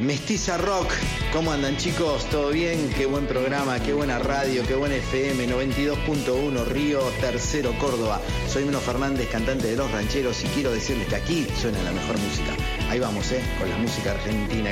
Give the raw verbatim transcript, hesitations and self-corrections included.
Mestiza Rock, ¿cómo andan chicos? ¿Todo bien? Qué buen programa, qué buena radio, qué buen F M, noventa y dos punto uno, Río Tercero, Córdoba. Soy Meno Fernández, cantante de Los Rancheros, y quiero decirles que aquí suena la mejor música. Ahí vamos, ¿eh? Con la música argentina